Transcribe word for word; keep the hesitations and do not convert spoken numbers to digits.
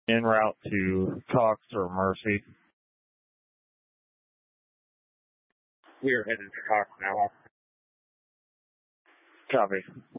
en route to Cox or Murphy. We are headed to Cox now. Copy.